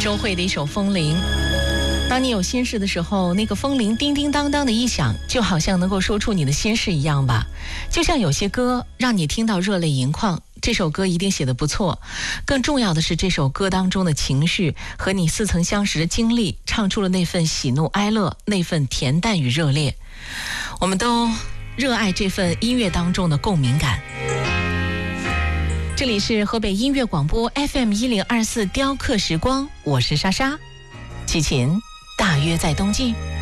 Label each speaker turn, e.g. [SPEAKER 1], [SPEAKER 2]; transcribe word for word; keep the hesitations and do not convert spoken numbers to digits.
[SPEAKER 1] 周蕙的一首《风铃》。当你有心事的时候，那个风铃叮叮当当的一响，就好像能够说出你的心事一样吧。就像有些歌让你听到热泪盈眶，这首歌一定写得不错。更重要的是，这首歌当中的情绪和你似曾相识的经历，唱出了那份喜怒哀乐，那份恬淡与热烈。我们都热爱这份音乐当中的共鸣感。这里是河北音乐广播 F M 一零二四雕刻时光，我是莎莎。齐秦，大约在冬季。